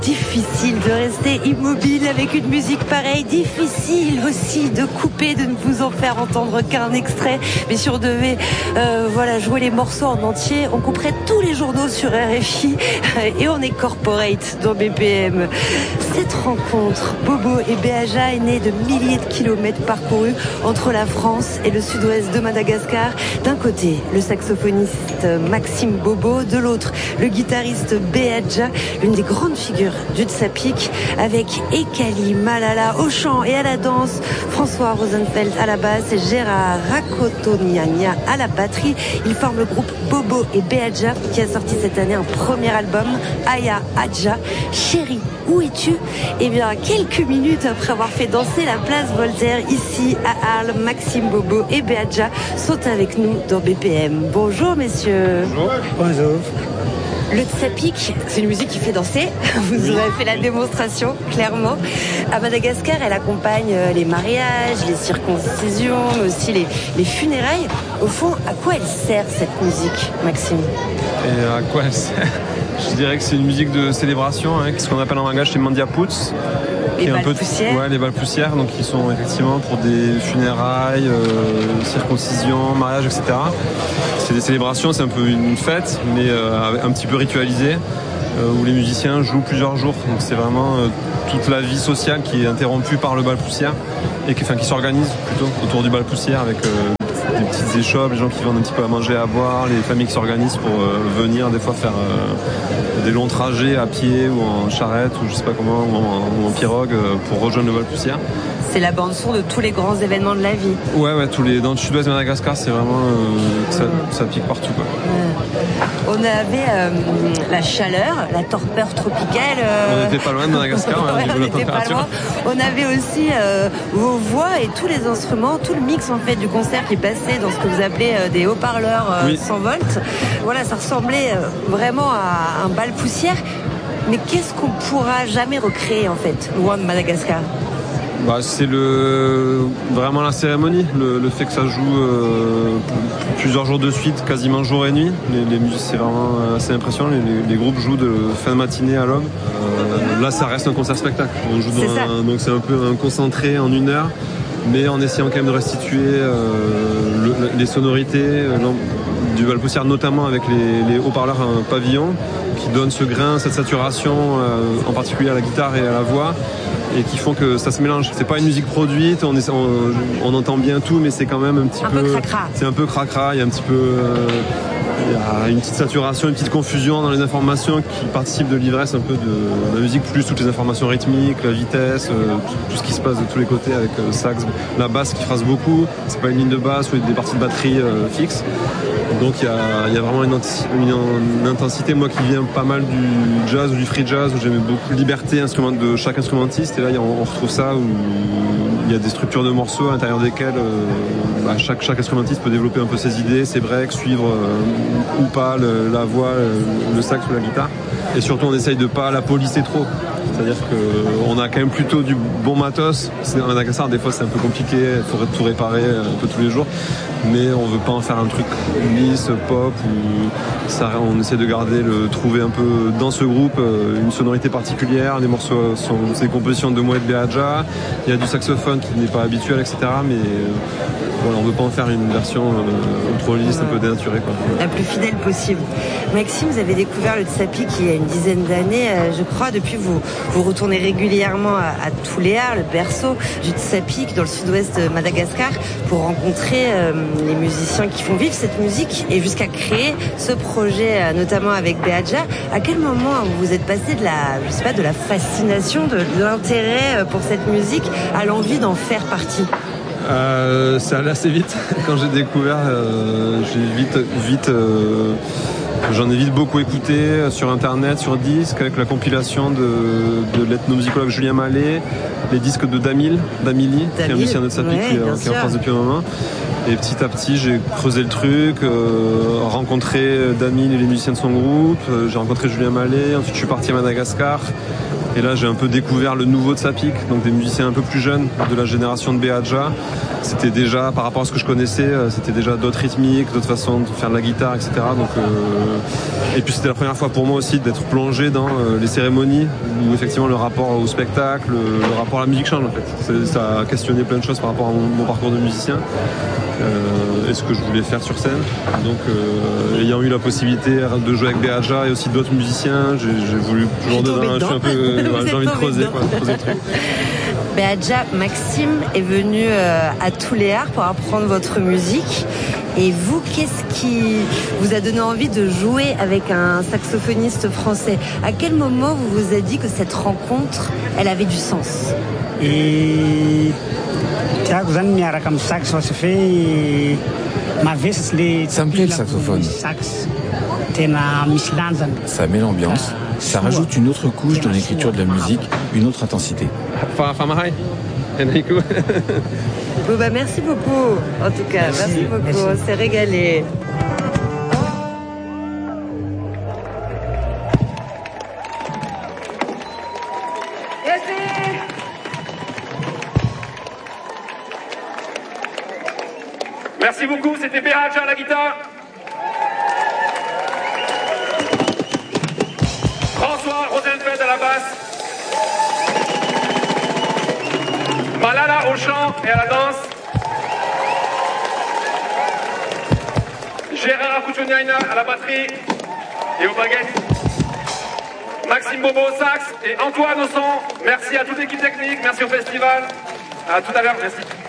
Difficile de rester immobile avec une musique pareille, difficile aussi de couper, de ne vous en faire entendre qu'un extrait. Mais si on devait jouer les morceaux en entier, on couperait tous les journaux sur RFI et on est corporate dans BPM. Cette rencontre, Bobo et Beaja, est née de milliers de kilomètres parcourus entre la France et le sud-ouest de Madagascar. D'un côté, le saxophoniste Maxime Bobo, de l'autre, le guitariste Beaja, l'une des grandes figures du Tsapik, avec Ekali Malala au chant et à la danse, François Rosenfeld à la basse et Gérard Rakotoniania à la batterie. Ils forment le groupe Bobo et Beaja qui a sorti cette année un premier album, Aya Adja. Chérie, où es-tu? Eh bien, quelques minutes après avoir fait danser la place Voltaire ici à Arles, Maxime Bobo et Beaja sont avec nous dans BPM. Bonjour messieurs. Bonjour. Le Tsapik, c'est une musique qui fait danser. Vous avez fait la démonstration, clairement. À Madagascar, elle accompagne les mariages, les circoncisions, mais aussi les funérailles. Au fond, à quoi elle sert cette musique, Maxime? Et à quoi elle sert? Je dirais que c'est une musique de célébration, ce qu'on appelle en langage les mandiaputs. Les balles poussières. Ouais, les balles poussières, donc qui sont effectivement pour des funérailles, circoncisions, mariages, etc. C'est des célébrations, c'est un peu une fête, mais un petit peu ritualisée, où les musiciens jouent plusieurs jours. Donc c'est vraiment toute la vie sociale qui est interrompue par le bal poussière et qui s'organise plutôt autour du bal poussière avec des petites échoppes, les gens qui vendent un petit peu à manger, à boire, les familles qui s'organisent pour venir des fois faire des longs trajets à pied ou en charrette ou je sais pas comment, ou en pirogue pour rejoindre le bal poussière. C'est la bande-son de tous les grands événements de la vie. Ouais, dans le sud-ouest de Madagascar, c'est vraiment ça pique partout, quoi. On avait la chaleur, la torpeur tropicale. On n'était pas loin de Madagascar, on n'était pas loin. On avait aussi vos voix et tous les instruments, tout le mix en fait du concert qui passait dans ce que vous appelez des haut-parleurs 100 volts. Voilà, ça ressemblait vraiment à un bal poussière. Mais qu'est-ce qu'on pourra jamais recréer en fait, loin de Madagascar? C'est vraiment la cérémonie, le fait que ça joue plusieurs jours de suite, quasiment jour et nuit. Les musiques, c'est vraiment assez impressionnant. Les groupes jouent de fin de matinée à l'aube. Là, ça reste un concert-spectacle. On joue donc c'est un peu un concentré en 1 heure, mais en essayant quand même de restituer les sonorités du bal poussière, notamment avec les haut-parleurs pavillon, qui donnent ce grain, cette saturation, en particulier à la guitare et à la voix, et qui font que ça se mélange. C'est pas une musique produite, on entend bien tout, mais c'est quand même un petit peu cracra. C'est un peu cracra, il y a un petit peu il y a une petite saturation, une petite confusion dans les informations qui participent de l'ivresse un peu de la musique, plus toutes les informations rythmiques, la vitesse, tout ce qui se passe de tous les côtés avec le sax, la basse qui phrase beaucoup, c'est pas une ligne de basse ou des parties de batterie fixes. Donc il y a vraiment une intensité, moi qui viens pas mal du jazz ou du free jazz, où j'aimais beaucoup la liberté de chaque instrumentiste, et là on retrouve ça où il y a des structures de morceaux à l'intérieur desquelles chaque instrumentiste peut développer un peu ses idées, ses breaks, suivre ou pas la voix, le sax ou la guitare. Et surtout on essaye de pas la polisser trop. C'est-à-dire qu'on a quand même plutôt du bon matos. En Madagascar, des fois c'est un peu compliqué, il faudrait tout réparer un peu tous les jours. Mais on veut pas en faire un truc lisse, pop, on essaie de trouver un peu dans ce groupe une sonorité particulière. Les morceaux c'est des compositions de moi et de Beaja. Il y a du saxophone qui n'est pas habituel, etc. Mais voilà, on veut pas en faire une version trop lisse, un peu dénaturée, quoi. La plus fidèle possible. Maxime, vous avez découvert le Tsapik il y a une dizaine d'années, je crois. Depuis, vous retournez régulièrement à Tuléar, le berceau du Tsapik, dans le sud-ouest de Madagascar, pour rencontrer les musiciens qui font vivre cette musique et jusqu'à créer ce projet, notamment avec Beaja. À quel moment vous êtes passé de la fascination, de l'intérêt pour cette musique à l'envie d'en faire partie? C'est allé assez vite. Quand j'ai découvert, j'en ai vite beaucoup écouté sur internet, sur disque, avec la compilation de l'ethnomusicologue Julien Mallet, les disques de Damili, qui est un musicien de Tsapik qui est en France depuis un moment. Et petit à petit, j'ai creusé le truc, rencontré Damili et les musiciens de son groupe, j'ai rencontré Julien Mallet, ensuite je suis parti à Madagascar. Et là, j'ai un peu découvert le nouveau Tsapik, donc des musiciens un peu plus jeunes, de la génération de Beaja. C'était déjà, par rapport à ce que je connaissais, c'était déjà d'autres rythmiques, d'autres façons de faire de la guitare, etc. Donc, et puis c'était la première fois pour moi aussi d'être plongé dans les cérémonies, où effectivement le rapport au spectacle, le rapport à la musique change en fait. Ça a questionné plein de choses par rapport à mon parcours de musicien. Et ce que je voulais faire sur scène. Donc, ayant eu la possibilité de jouer avec Beaja et aussi d'autres musiciens, j'ai voulu toujours dedans. Je suis un peu, j'ai envie de creuser, creuser le truc. Beaja, Maxime est venu à Tuléar pour apprendre votre musique. Et vous, qu'est-ce qui vous a donné envie de jouer avec un saxophoniste français? À quel moment vous vous êtes dit que cette rencontre, elle avait du sens? Ça me plaît le saxophone. Ça met l'ambiance, ça rajoute une autre couche dans l'écriture de la musique, une autre intensité. Bon bah merci beaucoup, en tout cas, merci beaucoup, on s'est régalé. Merci beaucoup, c'était Beaja à la guitare. François Rosenfeld à la basse. Malala au chant et à la danse. Gérard Akoutouniaina à la batterie et aux baguettes. Maxime Bobo au sax et Antoine au son. Merci à toute l'équipe technique, merci au festival. À tout à l'heure, merci.